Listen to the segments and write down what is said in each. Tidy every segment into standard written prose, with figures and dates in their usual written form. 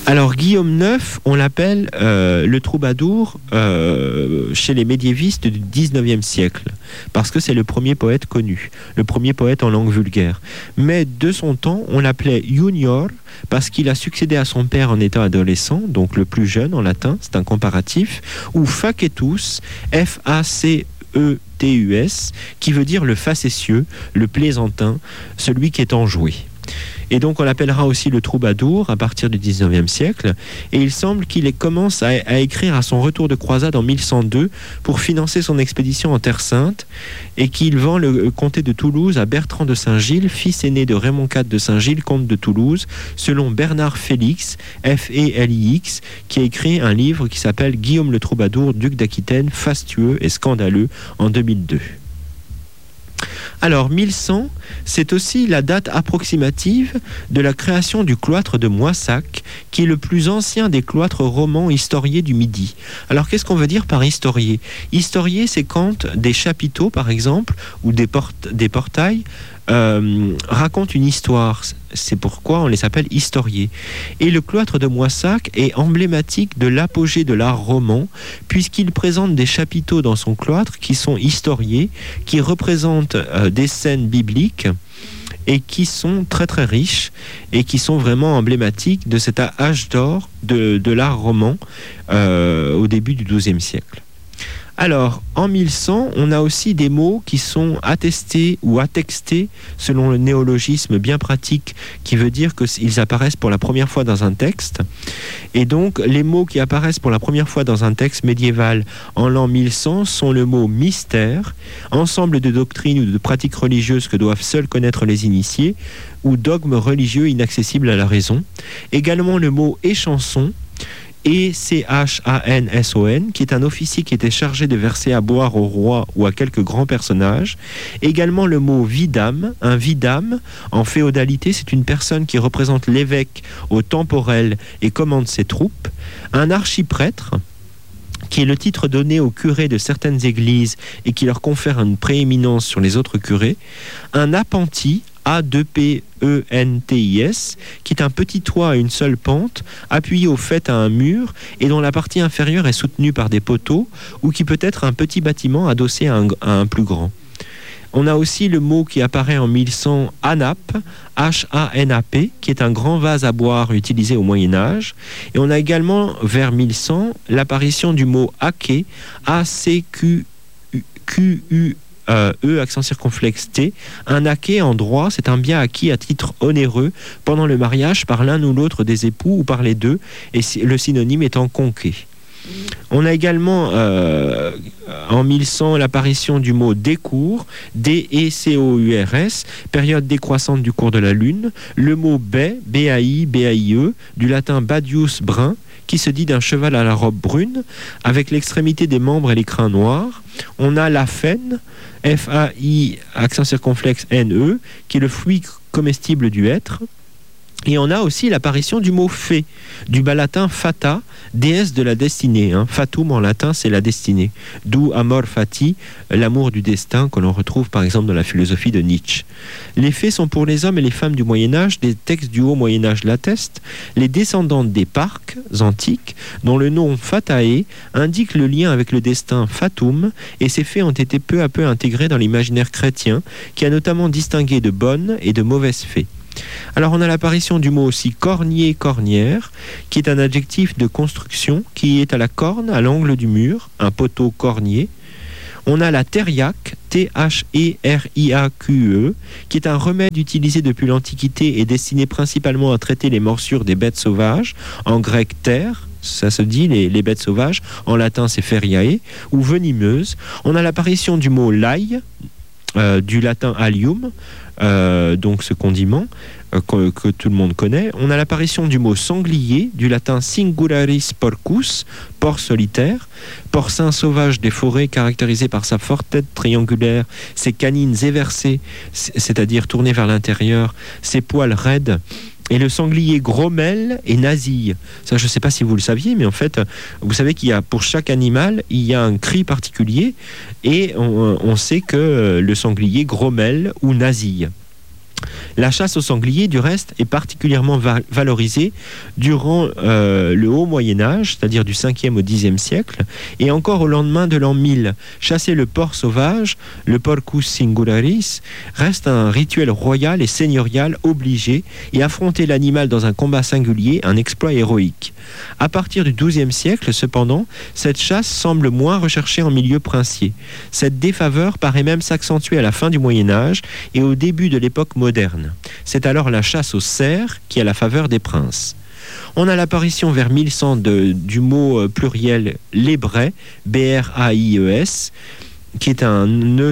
Alors Guillaume IX, on l'appelle le troubadour chez les médiévistes du 19e siècle, parce que c'est le premier poète connu, le premier poète en langue vulgaire. Mais de son temps, on l'appelait Junior, parce qu'il a succédé à son père en étant adolescent, donc le plus jeune en latin, c'est un comparatif, ou Facetus, F-A-C-E-T-U-S, qui veut dire le facétieux, le plaisantin, celui qui est enjoué. Et donc on l'appellera aussi le troubadour à partir du 19e siècle. Et il semble qu'il commence à écrire à son retour de croisade en 1102 pour financer son expédition en Terre Sainte, et qu'il vend le comté de Toulouse à Bertrand de Saint-Gilles, fils aîné de Raymond IV de Saint-Gilles, comte de Toulouse, selon Bernard Félix, F-E-L-I-X, qui a écrit un livre qui s'appelle Guillaume le troubadour, duc d'Aquitaine, fastueux et scandaleux, en 2002. Alors 1100, c'est aussi la date approximative de la création du cloître de Moissac, qui est le plus ancien des cloîtres romans historiés du Midi. Alors qu'est-ce qu'on veut dire par historié ? Historié, c'est quand des chapiteaux, par exemple, ou des portails racontent une histoire. C'est pourquoi on les appelle historiés. Et le cloître de Moissac est emblématique de l'apogée de l'art roman, puisqu'il présente des chapiteaux dans son cloître qui sont historiés, qui représentent des scènes bibliques et qui sont très très riches et qui sont vraiment emblématiques de cet âge d'or de l'art roman au début du XIIe siècle. Alors, en 1100, on a aussi des mots qui sont attestés ou attextés selon le néologisme bien pratique, qui veut dire qu'ils apparaissent pour la première fois dans un texte. Et donc, les mots qui apparaissent pour la première fois dans un texte médiéval en l'an 1100 sont le mot mystère, ensemble de doctrines ou de pratiques religieuses que doivent seuls connaître les initiés, ou dogmes religieux inaccessibles à la raison. Également le mot échanson, E-C-H-A-N-S-O-N, qui est un officier qui était chargé de verser à boire au roi ou à quelques grands personnages. Également le mot vidame. Un vidame, en féodalité, c'est une personne qui représente l'évêque au temporel et commande ses troupes. Un archiprêtre, qui est le titre donné aux curés de certaines églises et qui leur confère une prééminence sur les autres curés. Un appentis, A-2-P-E-N-T-I-S, qui est un petit toit à une seule pente, appuyé au fait à un mur et dont la partie inférieure est soutenue par des poteaux, ou qui peut être un petit bâtiment adossé à un plus grand. On a aussi le mot qui apparaît en 1100, anap, H-A-N-A-P, qui est un grand vase à boire utilisé au Moyen-Âge. Et on a également, vers 1100, l'apparition du mot aké, A-C-Q-U accent circonflexe T. Un aké en droit, c'est un bien acquis à titre onéreux pendant le mariage par l'un ou l'autre des époux ou par les deux, et le synonyme étant conquet. On a également en 1100 l'apparition du mot décours, D-E-C-O-U-R-S, période décroissante du cours de la lune. Le mot baie, B-A-I, B-A-I-E, du latin badius brun, qui se dit d'un cheval à la robe brune, avec l'extrémité des membres et les crins noirs. On a la faine, F-A-I, accent circonflexe N-E, qui est le fruit comestible du hêtre. Et on a aussi l'apparition du mot fée, du bas latin fata, déesse de la destinée. Fatum en latin, c'est la destinée. D'où amor fati, l'amour du destin, que l'on retrouve par exemple dans la philosophie de Nietzsche. Les fées sont pour les hommes et les femmes du Moyen-Âge, des textes du haut Moyen-Âge l'attestent, les descendantes des parques antiques, dont le nom fatae indique le lien avec le destin fatum, et ces fées ont été peu à peu intégrées dans l'imaginaire chrétien, qui a notamment distingué de bonnes et de mauvaises fées. Alors on a l'apparition du mot aussi cornier, cornière, qui est un adjectif de construction qui est à la corne, à l'angle du mur, un poteau cornier. On a la thériaque, T-H-E-R-I-A-Q-E, qui est un remède utilisé depuis l'Antiquité et destiné principalement à traiter les morsures des bêtes sauvages, en grec terre, ça se dit les bêtes sauvages, en latin c'est feriae, ou venimeuse. On a l'apparition du mot l'ail, du latin allium, donc ce condiment que tout le monde connaît. On a l'apparition du mot sanglier, du latin singularis porcus, porc solitaire, porcin sauvage des forêts caractérisé par sa forte tête triangulaire, ses canines éversées, c'est-à-dire tournées vers l'intérieur, ses poils raides. Et le sanglier gromelle et nasille. Ça, je ne sais pas si vous le saviez, mais en fait, vous savez qu'il y a pour chaque animal, il y a un cri particulier, et on sait que le sanglier gromelle ou nasille. La chasse au sanglier, du reste, est particulièrement valorisée durant le haut Moyen-Âge, c'est-à-dire du 5e au 10e siècle, et encore au lendemain de l'an 1000. Chasser le porc sauvage, le porcus singularis, reste un rituel royal et seigneurial obligé, et affronter l'animal dans un combat singulier, un exploit héroïque. À partir du XIIe siècle, cependant, cette chasse semble moins recherchée en milieu princier. Cette défaveur paraît même s'accentuer à la fin du Moyen-Âge et au début de l'époque moderne. C'est alors la chasse au cerf qui a la faveur des princes. On a l'apparition vers 1100 du mot pluriel lébret, B-R-A-I-E-S, qui est un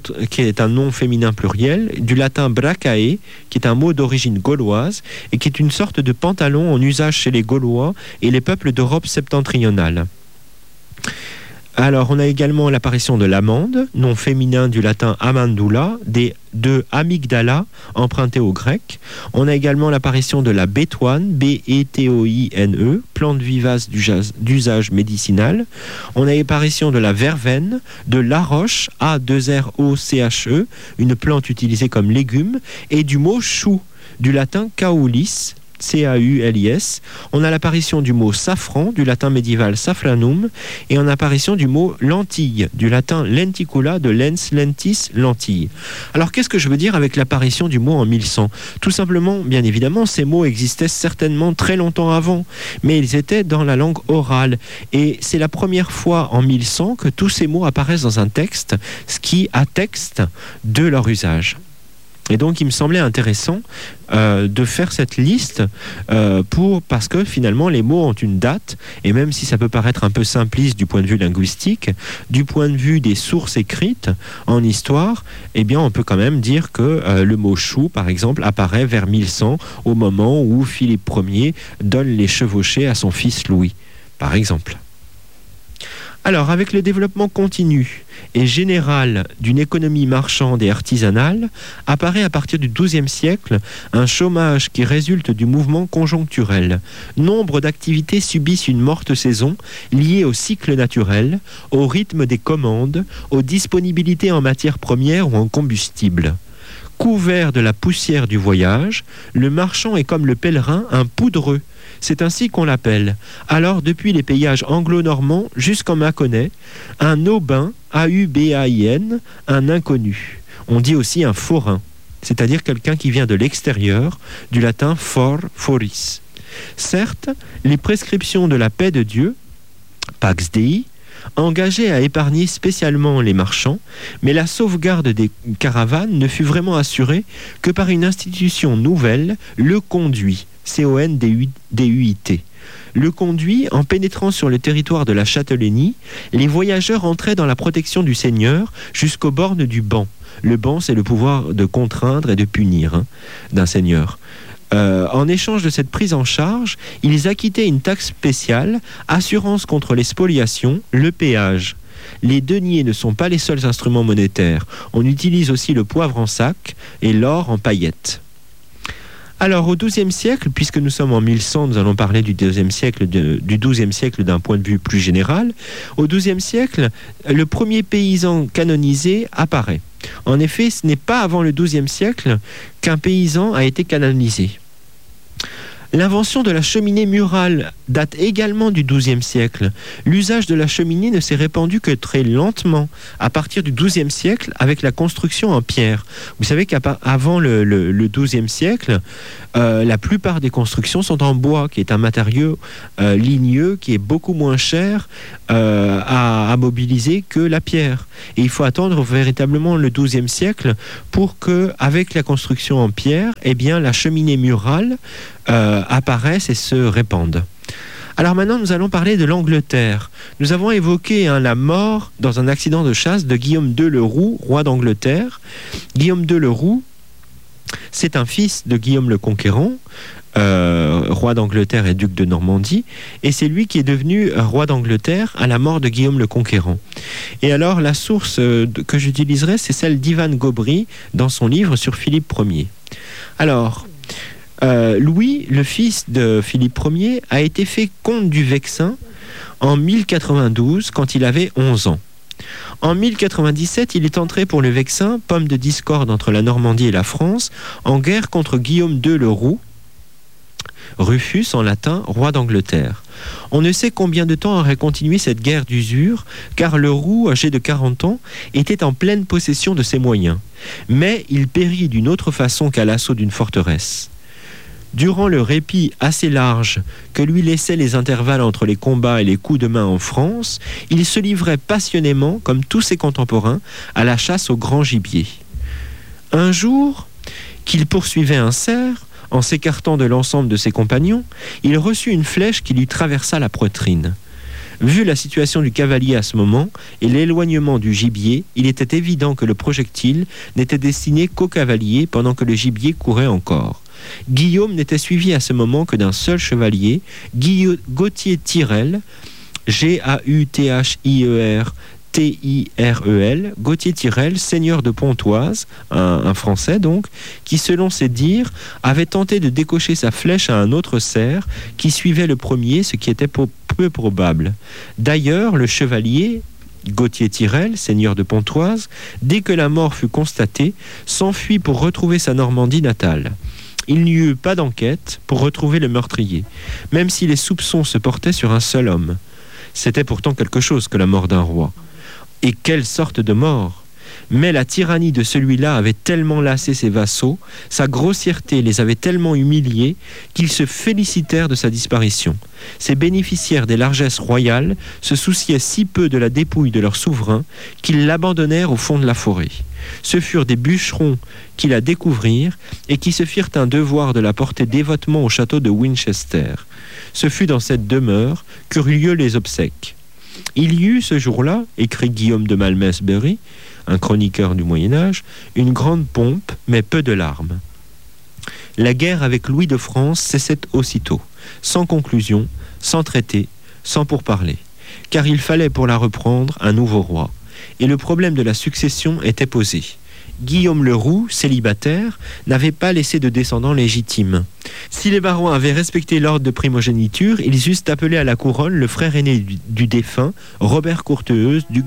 nom féminin pluriel, du latin bracae, qui est un mot d'origine gauloise, et qui est une sorte de pantalon en usage chez les Gaulois et les peuples d'Europe septentrionale. Alors, on a également l'apparition de l'amande, nom féminin du latin amandula, de amygdala, emprunté au grec. On a également l'apparition de la bétoine, B-E-T-O-I-N-E, plante vivace d'usage médicinal. On a l'apparition de la verveine, de l'aroche, A-2-R-O-C-H-E, une plante utilisée comme légume, et du mot chou, du latin caulis, C-A-U-L-I-S. On a l'apparition du mot safran, du latin médiéval safranum, et en apparition du mot lentille, du latin lenticula, de lens, lentis, lentille. Alors qu'est-ce que je veux dire avec l'apparition du mot en 1100 ? Tout simplement, bien évidemment, ces mots existaient certainement très longtemps avant, mais ils étaient dans la langue orale, et c'est la première fois en 1100 que tous ces mots apparaissent dans un texte, ce qui atteste de leur usage. Et donc, il me semblait intéressant de faire cette liste parce que finalement, les mots ont une date, et même si ça peut paraître un peu simpliste du point de vue linguistique, du point de vue des sources écrites en histoire, eh bien, on peut quand même dire que le mot chou, par exemple, apparaît vers 1100, au moment où Philippe Ier donne les chevauchés à son fils Louis, par exemple. Alors, avec le développement continu et général d'une économie marchande et artisanale, apparaît à partir du XIIe siècle un chômage qui résulte du mouvement conjoncturel. Nombre d'activités subissent une morte saison liée au cycle naturel, au rythme des commandes, aux disponibilités en matières premières ou en combustible. Couvert de la poussière du voyage, le marchand est comme le pèlerin un poudreux. C'est ainsi qu'on l'appelle. Alors, depuis les péages anglo-normands jusqu'en Mâconnais, un aubin, A-U-B-A-I-N, un inconnu. On dit aussi un forain, c'est-à-dire quelqu'un qui vient de l'extérieur, du latin for, foris. Certes, les prescriptions de la paix de Dieu, Pax Dei, engagé à épargner spécialement les marchands, mais la sauvegarde des caravanes ne fut vraiment assurée que par une institution nouvelle, le conduit, C-O-N-D-U-I-T. Le conduit, en pénétrant sur le territoire de la châtellenie, les voyageurs entraient dans la protection du Seigneur jusqu'aux bornes du ban. Le ban, c'est le pouvoir de contraindre et de punir d'un seigneur. En échange de cette prise en charge, ils acquittaient une taxe spéciale, assurance contre les spoliations, le péage. Les deniers ne sont pas les seuls instruments monétaires. On utilise aussi le poivre en sac et l'or en paillettes. Alors, au XIIe siècle, puisque nous sommes en 1100, nous allons parler du XIIe siècle, du XIIe siècle d'un point de vue plus général. Au XIIe siècle, le premier paysan canonisé apparaît. En effet, ce n'est pas avant le XIIe siècle qu'un paysan a été canonisé. L'invention de la cheminée murale date également du XIIe siècle. L'usage de la cheminée ne s'est répandu que très lentement à partir du XIIe siècle avec la construction en pierre. Vous savez qu'avant le XIIe siècle, la plupart des constructions sont en bois, qui est un matériau ligneux qui est beaucoup moins cher à mobiliser que la pierre. Et il faut attendre véritablement le XIIe siècle pour que, avec la construction en pierre, eh bien, la cheminée murale apparaissent et se répandent. Alors maintenant, nous allons parler de l'Angleterre. Nous avons évoqué la mort dans un accident de chasse de Guillaume II le Roux, roi d'Angleterre. Guillaume II le Roux, c'est un fils de Guillaume le Conquérant, roi d'Angleterre et duc de Normandie, et c'est lui qui est devenu roi d'Angleterre à la mort de Guillaume le Conquérant. Et alors, la source que j'utiliserai, c'est celle d'Ivan Gobry dans son livre sur Philippe Ier. Alors, Louis, le fils de Philippe Ier, a été fait comte du Vexin en 1092 quand il avait 11 ans. En 1097, il est entré pour le Vexin, pomme de discorde entre la Normandie et la France, en guerre contre Guillaume II le Roux, Rufus en latin, roi d'Angleterre. On ne sait combien de temps aurait continué cette guerre d'usure, car le Roux, âgé de 40 ans, était en pleine possession de ses moyens. Mais il périt d'une autre façon qu'à l'assaut d'une forteresse. Durant le répit assez large que lui laissaient les intervalles entre les combats et les coups de main en France, il se livrait passionnément, comme tous ses contemporains, à la chasse au grand gibier. Un jour, qu'il poursuivait un cerf, en s'écartant de l'ensemble de ses compagnons, il reçut une flèche qui lui traversa la poitrine. Vu la situation du cavalier à ce moment et l'éloignement du gibier, il était évident que le projectile n'était destiné qu'au cavalier pendant que le gibier courait encore. Guillaume n'était suivi à ce moment que d'un seul chevalier, Gauthier-Tirel, Gauthier-Tirel, Gauthier-Tirel, seigneur de Pontoise, un Français donc, qui selon ses dires avait tenté de décocher sa flèche à un autre cerf qui suivait le premier, ce qui était peu probable. D'ailleurs, le chevalier Gauthier-Tirel, seigneur de Pontoise, dès que la mort fut constatée, s'enfuit pour retrouver sa Normandie natale. Il n'y eut pas d'enquête pour retrouver le meurtrier, même si les soupçons se portaient sur un seul homme. C'était pourtant quelque chose que la mort d'un roi. Et quelle sorte de mort! Mais la tyrannie de celui-là avait tellement lassé ses vassaux, sa grossièreté les avait tellement humiliés, qu'ils se félicitèrent de sa disparition. Ces bénéficiaires des largesses royales se souciaient si peu de la dépouille de leur souverain qu'ils l'abandonnèrent au fond de la forêt. Ce furent des bûcherons qui la découvrirent et qui se firent un devoir de la porter dévotement au château de Winchester. Ce fut dans cette demeure qu'eurent lieu les obsèques. Il y eut ce jour-là, écrit Guillaume de Malmesbury, un chroniqueur du Moyen-Âge, une grande pompe, mais peu de larmes. La guerre avec Louis de France cessait aussitôt, sans conclusion, sans traité, sans pourparlers, car il fallait pour la reprendre un nouveau roi, et le problème de la succession était posé. Guillaume le Roux, célibataire, n'avait pas laissé de descendants légitimes. Si les barons avaient respecté l'ordre de primogéniture, ils eussent appelé à la couronne le frère aîné du défunt, Robert Courteheuse, duc